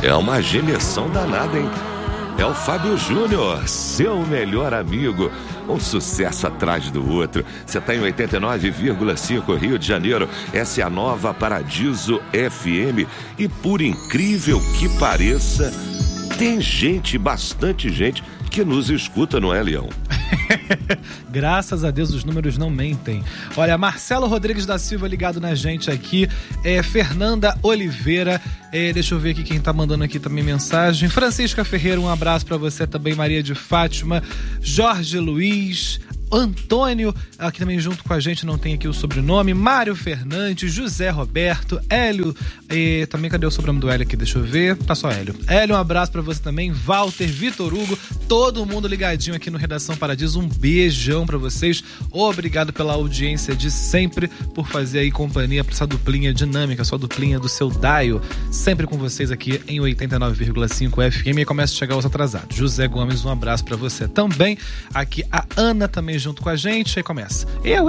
É uma gemessão danada, hein? É o Fábio Júnior, seu melhor amigo. Um sucesso atrás do outro. Você está em 89,5 Rio de Janeiro. Essa é a nova Paradiso FM. E por incrível que pareça, tem gente, bastante gente, que nos escuta, não é, Leão? Graças a Deus os números não mentem. Olha, Marcelo Rodrigues da Silva ligado na gente aqui, Fernanda Oliveira, deixa eu ver aqui quem tá mandando aqui também mensagem. Francisca Ferreira, um abraço pra você também. Maria de Fátima, Jorge Luiz, Antônio, aqui também junto com a gente, não tem aqui o sobrenome, Mário Fernandes, José Roberto, Hélio, também cadê o sobrenome do Hélio aqui, deixa eu ver, tá só Hélio. Hélio, um abraço pra você também, Walter, Vitor Hugo, todo mundo ligadinho aqui no Redação Paradiso, um beijão pra vocês, obrigado pela audiência de sempre, por fazer aí companhia pra essa duplinha dinâmica, sua duplinha do seu Daio, sempre com vocês aqui em 89,5 FM, e começa a chegar os atrasados. José Gomes, um abraço pra você também, aqui a Ana também junto com a gente, aí começa. Eu.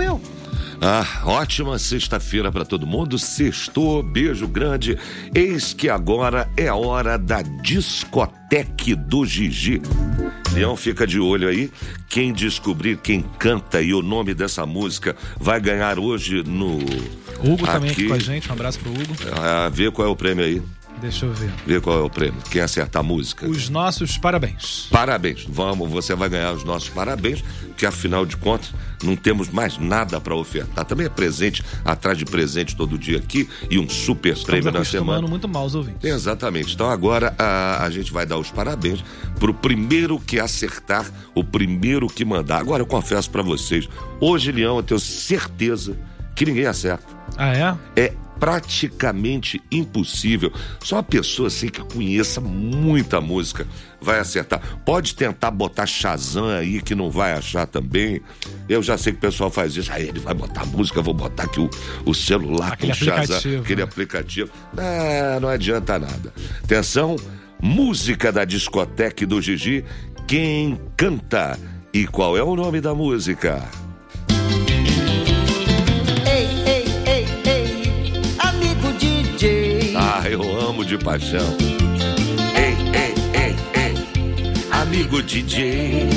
Ótima sexta-feira para todo mundo, sextou, beijo grande. Eis que agora é hora da discoteca do Gigi. Leão, fica de olho aí. Quem descobrir quem canta e o nome dessa música vai ganhar hoje no... Hugo também aqui com a gente, um abraço pro Hugo. Vê qual é o prêmio aí. Deixa eu ver. Vê qual é o prêmio. Quem acertar a música. Os nossos parabéns. Parabéns. Vamos, você vai ganhar os nossos parabéns, que afinal de contas não temos mais nada para ofertar. Também é presente, atrás de presente todo dia aqui e um super prêmio na semana. Estamos acostumando muito mal os ouvintes. Exatamente. Então agora a gente vai dar os parabéns pro primeiro que acertar, o primeiro que mandar. Agora eu confesso para vocês, hoje, Leão, eu tenho certeza que ninguém acerta. Ah, é? É praticamente impossível. Só uma pessoa assim que conheça muita música vai acertar. Pode tentar botar Shazam aí que não vai achar também. Eu já sei que o pessoal faz isso. Aí ele vai botar música, eu vou botar aqui o celular aquele com Shazam, aquele aplicativo. Não adianta nada. Atenção, música da discoteca do Gigi. Quem canta e qual é o nome da música? Eu amo de paixão. Ei, amigo DJ.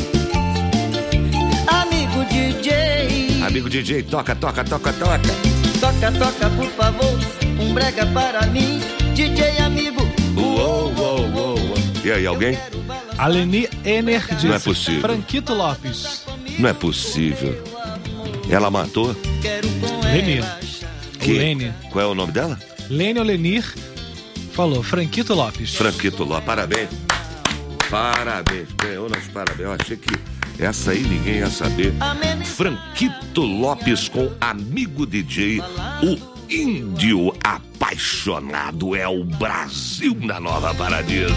Amigo DJ. Amigo DJ, toca. Toca, por favor, um brega para mim, DJ amigo. Uou. E aí, alguém? A Leni Ener disse. Não é possível. Franquito Lopes. Não é possível. Ela matou? Leni. Leni. Qual é o nome dela? Leni ou Lenir. Falou, Franquito Lopes. Franquito Lopes, parabéns. Ganhou nossos parabéns. Eu achei que essa aí ninguém ia saber. Franquito Lopes com Amigo DJ, o índio apaixonado é o Brasil na Nova Paradiso.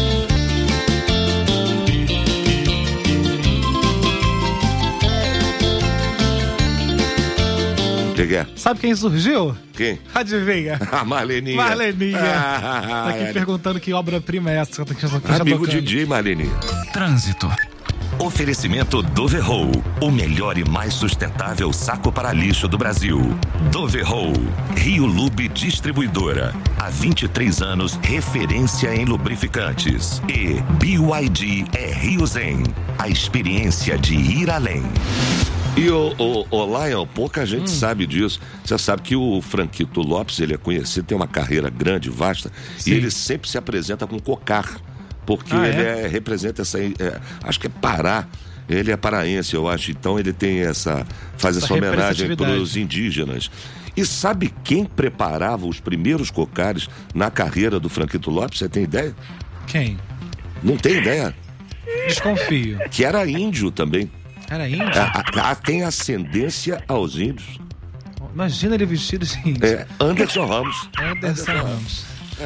Sabe quem surgiu? Quem? Adivinha? A Marleninha. Tá aqui perguntando que obra-prima é essa. Amigo DJ, Marleninha. Trânsito. Oferecimento Doverroll, o melhor e mais sustentável saco para lixo do Brasil. Doverroll, Rio Lube Distribuidora. Há 23 anos, referência em lubrificantes. E BYD é Rio Zen, a experiência de ir além. E o Lion, pouca gente sabe disso. Você sabe que o Franquito Lopes, ele é conhecido, tem uma carreira grande, vasta. Sim. E ele sempre se apresenta com cocar. Porque ele representa essa... acho que é Pará. Ele é paraense, eu acho. Então ele tem faz essa homenagem para os indígenas. E sabe quem preparava os primeiros cocares na carreira do Franquito Lopes? Você tem ideia? Quem? Não tem ideia? Desconfio. Que era índio também. Era índio? Tem ascendência aos índios. Imagina ele vestido de índio. Anderson Ramos. Anderson Ramos.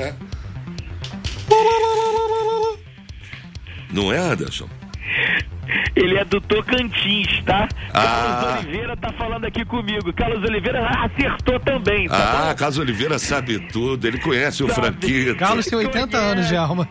Não é, Anderson? Ele é do Tocantins, tá? Carlos Oliveira tá falando aqui comigo. Carlos Oliveira acertou também, tá bom? Carlos Oliveira sabe tudo, ele conhece o Franquito. Carlos tem 80 anos de alma.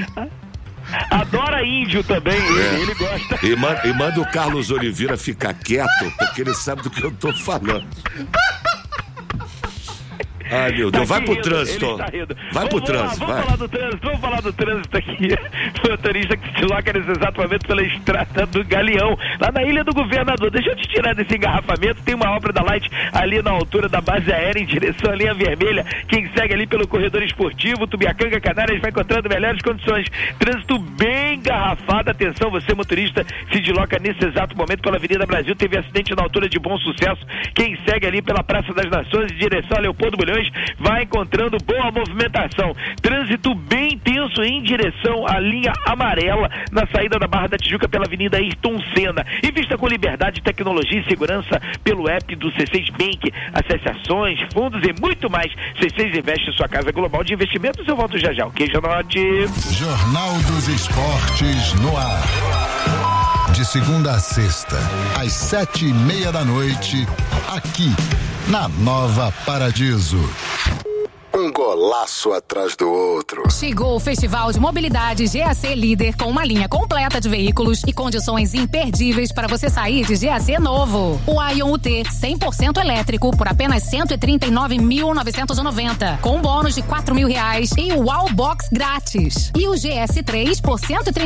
Adora índio também, ele gosta. E manda o Carlos Oliveira ficar quieto, porque ele sabe do que eu tô falando. Ai, meu Deus, vai pro trânsito. Vai pro trânsito, vai. Vamos falar do trânsito aqui. O motorista que se desloca nesse exato momento pela estrada do Galeão, lá na Ilha do Governador. Deixa eu te tirar desse engarrafamento. Tem uma obra da Light ali na altura da base aérea, em direção à linha vermelha. Quem segue ali pelo corredor esportivo, Tubiacanga, Canárias, vai encontrando melhores condições. Trânsito bem engarrafado. Atenção, você motorista se desloca nesse exato momento pela Avenida Brasil. Teve acidente na altura de Bom Sucesso. Quem segue ali pela Praça das Nações, em direção a Leopoldo Bulhões, vai encontrando boa movimentação. Trânsito bem intenso em direção à linha amarela, na saída da Barra da Tijuca pela Avenida Ayrton Senna. Invista com liberdade, tecnologia e segurança pelo app do C6 Bank. Acesse ações, fundos e muito mais. C6 investe em sua casa global de investimentos. Eu volto já já. Ok, Janote? Jornal dos Esportes no ar. De segunda a sexta, às 7:30 da noite, aqui na Nova Paradiso. Um golaço atrás do outro. Chegou o Festival de Mobilidade GAC Líder, com uma linha completa de veículos e condições imperdíveis para você sair de GAC novo. O Ion UT 100% elétrico por apenas R$139.990, com bônus de R$4.000 e o Wallbox grátis. E o GS3 por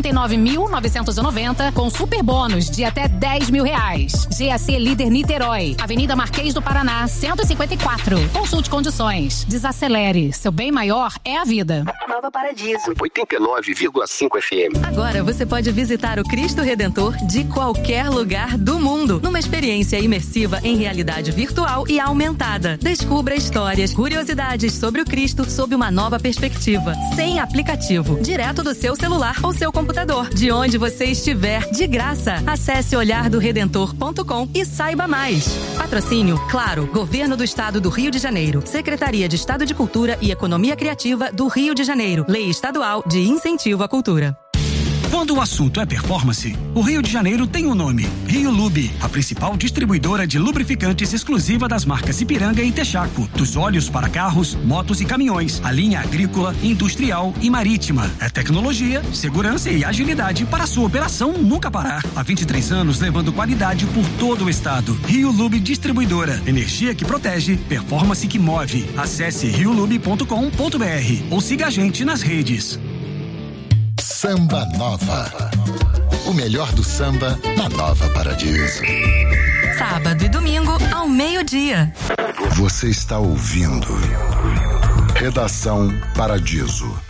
R$139.990, com super bônus de até R$10.000. GAC Líder Niterói, Avenida Marquês do Paraná, 154. Consulte condições. Desacelere. Seu bem maior é a vida. Nova Paradiso. 89,5 FM. Agora você pode visitar o Cristo Redentor de qualquer lugar do mundo, numa experiência imersiva em realidade virtual e aumentada. Descubra histórias, curiosidades sobre o Cristo sob uma nova perspectiva, sem aplicativo, direto do seu celular ou seu computador, de onde você estiver, de graça. Acesse olhardoredentor.com e saiba mais. Patrocínio, claro, Governo do Estado do Rio de Janeiro, Secretaria de Estado de Cultura e Economia Criativa do Rio de Janeiro. Lei Estadual de Incentivo à Cultura. Quando o assunto é performance, o Rio de Janeiro tem um nome: Rio Lube, a principal distribuidora de lubrificantes exclusiva das marcas Ipiranga e Texaco, dos óleos para carros, motos e caminhões, a linha agrícola, industrial e marítima. É tecnologia, segurança e agilidade para a sua operação nunca parar. Há 23 anos levando qualidade por todo o estado. Rio Lube Distribuidora, energia que protege, performance que move. Acesse riolube.com.br ou siga a gente nas redes. Samba Nova. O melhor do samba na Nova Paradiso. Sábado e domingo ao meio-dia. Você está ouvindo Redação Paradiso.